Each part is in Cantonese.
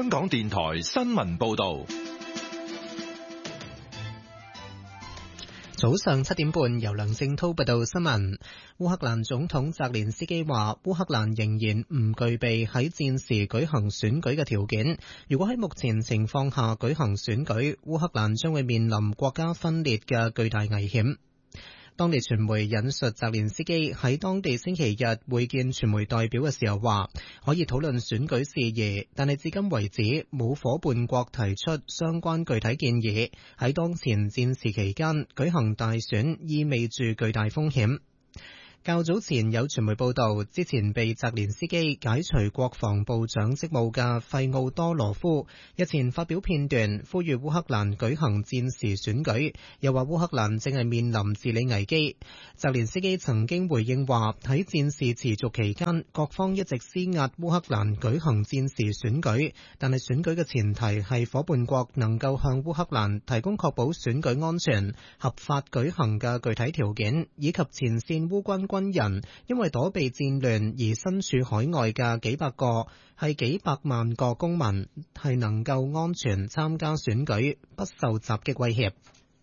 香港電台新聞報道。 早上7點半，由梁正濤報道新聞。烏克蘭總統澤連斯基話，烏克蘭仍然唔具備喺戰時舉行選舉嘅條件。如果喺目前情況下舉行選舉，烏克蘭將會面臨國家分裂嘅巨大危險。當地傳媒引述澤連斯基喺當地星期日會見傳媒代表嘅時候話，可以討論選舉事宜，但係至今為止冇夥伴國提出相關具體建議。喺當前戰事期間舉行大選意味住巨大風險。較早前有傳媒報道，之前被澤連斯基解除國防部長職務嘅費奧多羅夫日前發表片段，呼籲烏克蘭舉行戰時選舉，又話烏克蘭正係面臨治理危機。澤連斯基曾經回應話，喺戰事持續期間，各方一直施壓烏克蘭舉行戰時選舉，但係選舉嘅前提係夥伴國能夠向烏克蘭提供確保選舉安全、合法舉行嘅具體條件，以及前線烏軍人因為躲避戰亂而身處海外嘅幾百萬個公民係能夠安全參加選舉，不受襲擊威脅。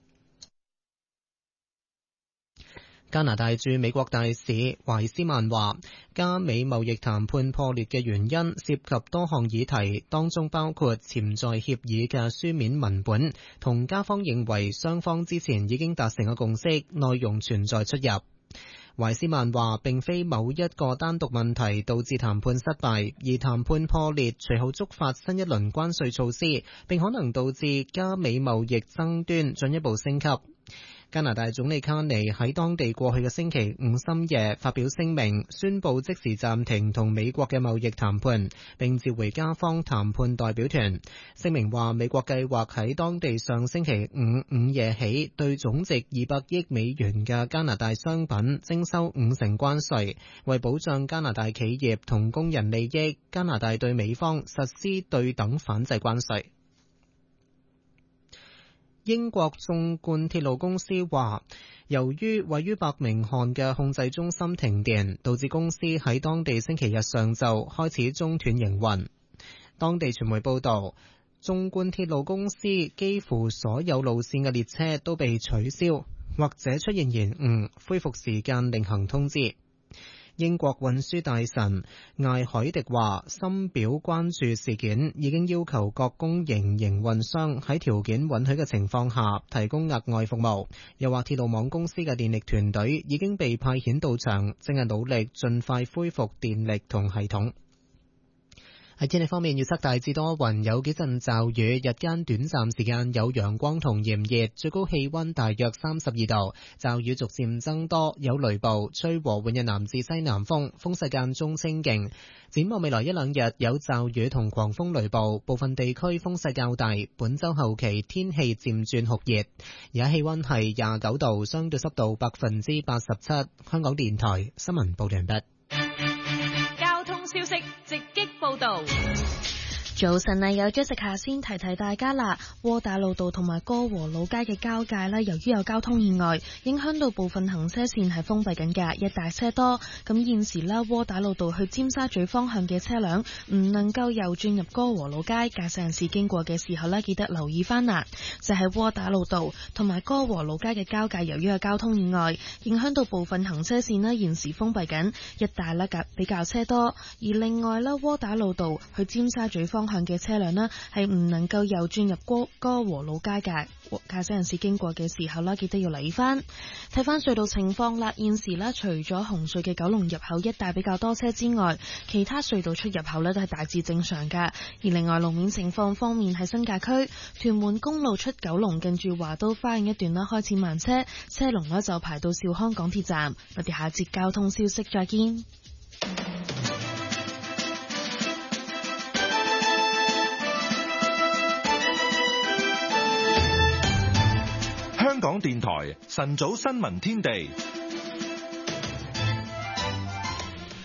加拿大駐美國大使懷斯曼話，加美貿易談判破裂嘅原因涉及多項議題，當中包括潛在協議嘅書面文本，同加方認為雙方之前已經達成嘅共識，內容存在出入。懷斯曼話，並非某一個單獨問題導致談判失敗，而談判破裂隨後觸發新一輪關稅措施，並可能導致加美貿易爭端進一步升級。加拿大總理卡尼喺當地過去嘅星期五深夜發表聲明，宣布即時暫停同美國嘅貿易談判，並召回加方談判代表團。聲明話，美國計劃喺當地上星期五午夜起對總值200億美元嘅加拿大商品徵收50%關稅，為保障加拿大企業同工人利益，加拿大對美方實施對等反制關稅。英國縱貫鐵路公司話，由於位於伯明翰嘅控制中心停電，導致公司喺當地星期日上晝開始中斷營運。當地傳媒報道，縱貫鐵路公司幾乎所有路線嘅列車都被取消，或者出現延誤，恢復時間另行通知。英國運輸大臣艾海迪話，深表關注事件，已經要求各公營營運商喺條件允許嘅情況下提供額外服務。又話鐵路網公司嘅電力團隊已經被派遣到場，正係努力盡快恢復電力同系統。喺天氣方面，預測大致多雲，有幾陣驟雨，日間短暫時間有陽光同炎熱，最高氣溫大約32度。驟雨逐漸增多，有雷暴，吹和緩嘅南至西南風，風勢間中清勁。展望未來一兩日有驟雨同狂風雷暴，部分地區風勢較大。本周後期天氣漸轉酷熱，而家氣溫係29度，相對濕度87%。香港電台新聞報道完畢。 消息直擊報道。 早晨啊，有Jessica先提提大家啦。窩打老道同埋歌和老街嘅交界咧，由於有交通意外，影響到部分行車線係封閉緊㗎，一大車多。咁現時咧，窩打老道去尖沙咀方向嘅車輛唔能夠右轉入歌和老街，駕駛人士經過嘅時候咧，記得留意翻啦。就係窩打老道同埋歌和老街嘅交界，由於有交通意外，影響到部分行車線咧，現時封閉緊，一帶咧比較車多。而另外咧，窩打老道去尖沙咀方向嘅車輛呢係唔能夠右轉入歌和老街嘅，駕駛人士經過嘅時候呢，記得要留意翻。睇翻隧道情況啦，現時呢，除咗紅隧嘅九龍入口一帶比較多車之外，其他隧道出入口呢都係大致正常噶。而另外路面情況方面，喺新界區屯門公路出九龍近住華都花園一段啦，開始慢車，車龍呢就排到兆康港鐵站。我哋下節交通消息再見。 香港電台晨早新聞天地，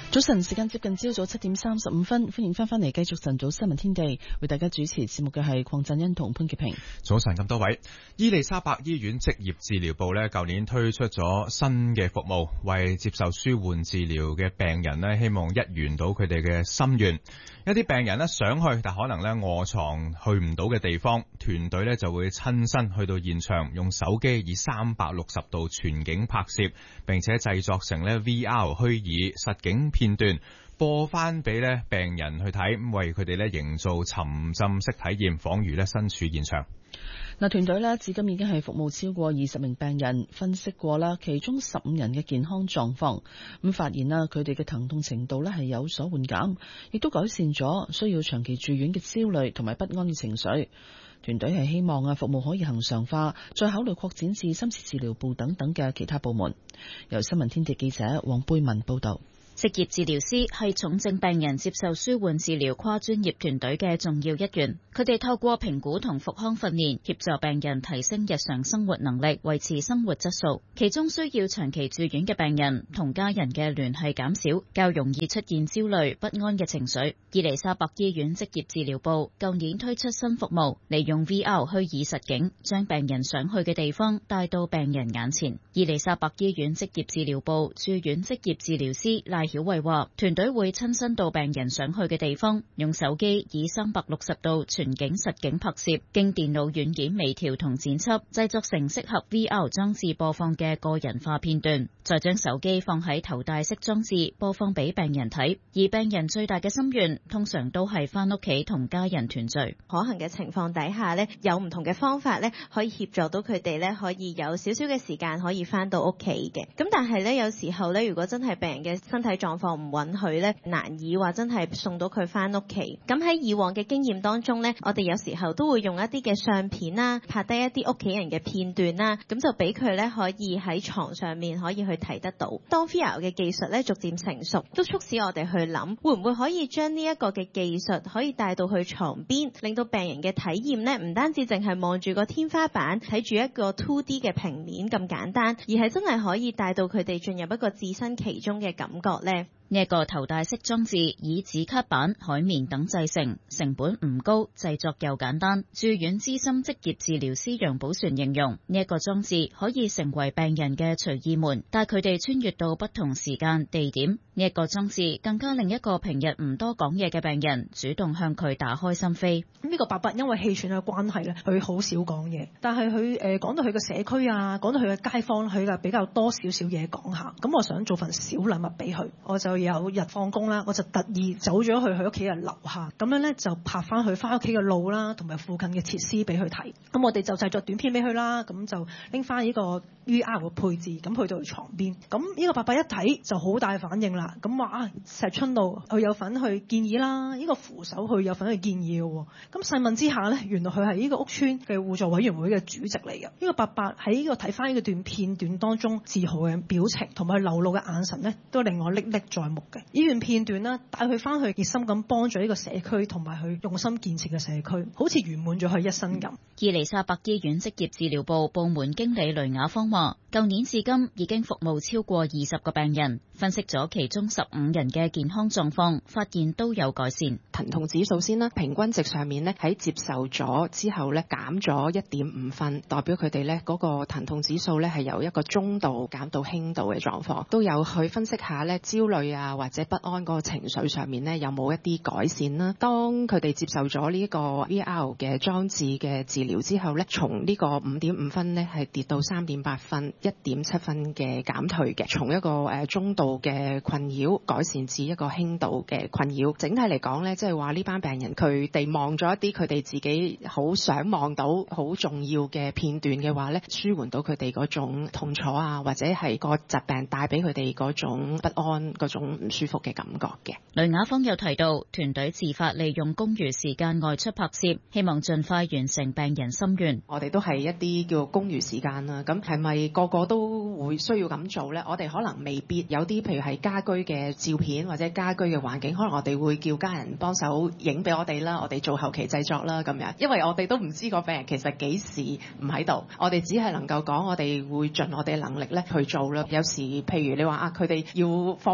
早晨，時間接近朝早7:35，歡迎翻嚟繼續晨早新聞天地，為大家主持節目嘅係鄺振欣同潘潔平。 早晨咁多位，伊利沙伯醫院職業治療部呢，舊年推出咗新嘅服務，為接受舒緩治療嘅病人呢，希望一圓到佢哋嘅心願。一啲病人呢想去，但可能呢臥床去唔到嘅地方，團隊呢就會親身去到現場，用手機以360度全景拍攝，並且製作成呢 VR 虛擬實景片段，播翻俾呢病人去睇，為佢哋呢營造沉浸式體驗，仿如呢身處現場。 團隊呢至今已經係服務超過20名病人，分析過啦，其中15人嘅健康狀況，咁發現啦，佢哋嘅疼痛程度呢係有所緩減，亦都改善咗需要長期住院嘅焦慮同埋不安嘅情緒。團隊係希望服務可以恆常化，再考慮擴展至深切治療部等等嘅其他部門。由新聞天地記者黃貝文報道。 職業治療師係重症病人接受舒緩治療跨專業團隊嘅重要一員，佢哋透過評估同復康訓練，協助病人提升日常生活能力，維持生活質素。其中需要長期住院嘅病人同家人嘅聯繫減少，較容易出現焦慮不安嘅情緒。伊利沙伯醫院職業治療部舊年推出新服務，利用 VR 虛擬實境，將病人想去嘅地方帶到病人眼前。伊利沙伯醫院職業治療部住院職業治療師賴曉慧話，團隊會親身到病人想去嘅地方，用手機以360度全景實景拍攝，經電腦軟件微調同剪輯，製作成適合 VR 裝置播放嘅個人化片段，再將手機放喺頭戴式裝置播放俾病人睇。而病人最大嘅心願通常都係翻屋企同家人團聚。 可行嘅情況底下呢，有唔同嘅方法呢，可以協助到佢哋呢，可以有少少嘅時間可以翻到屋企嘅。咁但係呢，有時候呢，如果真係病人嘅身體狀況唔允許呢，難以話真係送到佢翻屋企。咁喺以往嘅經驗當中呢，我哋有時候都會用一啲嘅相片啦，拍低一啲屋企人嘅片段啦，咁就俾佢呢可以喺床上面可以去睇得到。當 VR 嘅技術呢逐漸成熟，都促使我哋去諗，會唔會可以將呢一個嘅技術可以帶到去床邊，令到病人嘅體驗呢唔單止淨係望住個天花板，睇住一個 2D 嘅平面咁簡單，而係真係可以帶到佢哋進入一個置身其中嘅感覺呢。 呢一個頭戴式裝置以紙卡板、海綿等製成，成本唔高，製作又簡單。住院資深職業治療師楊寶璇形容，呢一個裝置可以成為病人嘅隨意門，帶佢哋穿越到不同時間地點。呢一個裝置更加令一個平日唔多講嘢嘅病人主動向佢打開心扉。 呢個伯伯因為氣喘嘅關係咧，佢好少講嘢，但係佢講到佢嘅社區啊，講到佢嘅街坊，佢就比較多少少嘢講下。咁我想做份小禮物俾佢，我就有日放工啦，我就特意走咗去佢屋企嘅樓下，咁樣咧就拍翻佢翻屋企嘅路啦，同埋附近嘅設施俾佢睇。咁我哋就製作短片俾佢啦，咁就拎翻呢個 VR 嘅配置，咁去到佢床邊。咁呢個伯伯一睇就好大反應啦，咁話石春路佢有份去建議啦，呢個扶手佢有份去建議嘅。咁細問之下咧，原來佢係呢個屋邨嘅互助委員會嘅主席嚟嘅。呢個伯伯喺呢個睇翻呢個段片段當中自豪嘅表情同埋流露嘅眼神咧，都令我歷歷在目嘅。呢段片段啦，帶佢翻去熱心咁幫助呢個社區，同埋去用心建設嘅社區，好似圓滿咗佢一生咁。 伊利沙伯醫院職業治療部部門經理雷雅芳話，舊年至今已經服務超過20個病人，分析咗其中15人嘅健康狀況，發現都有改善。 疼痛指數先啦，平均值上面呢，喺接受咗之後呢，減咗1.5分，代表佢哋呢嗰個疼痛指數呢係由一個中度減到輕度嘅狀況。都有去分析下呢焦慮啊或者不安嗰個情緒上面呢，有冇一啲改善啦。當佢哋接受咗呢個 VR 嘅裝置嘅治療之後呢，從呢個5.5分呢係跌到3.8分，1.7分嘅減退嘅，從一個中度嘅困擾改善至一個輕度嘅困擾。整體嚟講呢，即係話呢班病人佢哋望咗一啲佢哋自己好想望到好重要嘅片段嘅話呢，舒緩到佢哋嗰種痛楚啊，或者係個疾病帶俾佢哋嗰種不安、嗰種唔舒服嘅感覺嘅。 雷雅芳又提到，團隊自發利用公餘時間外出拍攝，希望盡快完成病人心願。 我哋都係一啲叫公餘時間啦，咁係咪個個都會需要咁做呢？我哋可能未必，有啲譬如係家居嘅照片或者家居嘅環境，可能我哋會叫家人幫手影俾我哋啦，我哋做後期製作啦咁樣，因為我哋都唔知個病人其實幾時唔喺度，我哋只係能夠講我哋會盡我哋嘅能力咧去做啦。有時譬如你話佢哋要放工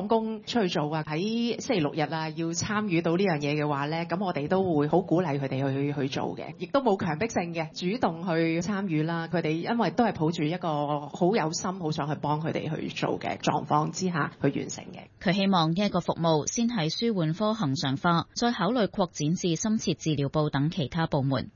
出去做啊，喺星期六日啊要參與到呢樣嘢嘅話咧，咁我哋都會好鼓勵佢哋去做嘅，亦都冇強迫性嘅，主動去參與啦。佢哋因為都係抱住一個好有心、好想去幫佢哋去做嘅狀況之下去完成嘅。 佢希望呢一個服務先係舒緩科恆常化，再考慮擴展至深切治療部等其他部門。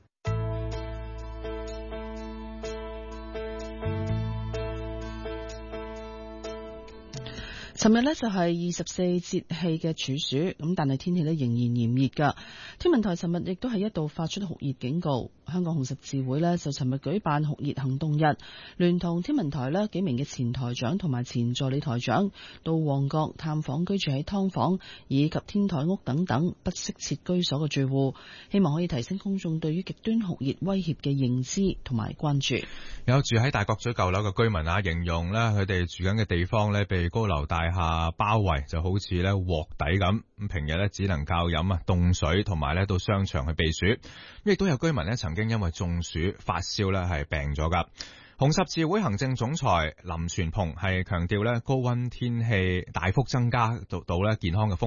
尋日呢就係24節氣嘅處暑，咁但係天氣呢仍然炎熱㗎。天文台尋日亦都係一度發出酷熱警告。香港紅十字會呢就尋日舉辦酷熱行動日，聯同天文台呢幾名嘅前台長同埋前助理台長到旺角探訪居住喺劏房以及天台屋等等不適切居所嘅住戶，希望可以提升公眾對於極端酷熱威脅嘅認知同埋關注。 有住喺大角咀舊樓嘅居民啊，形容呢佢哋住緊嘅地方呢被高樓大廈包圍，就好似呢鑊底咁。平日呢只能靠飲凍水，同埋呢到商場去避暑。亦都有居民呢曾經因為中暑發燒呢係病咗㗎。紅十字會行政總裁林全鵬係強調呢高溫天氣大幅增加到呢健康嘅風險。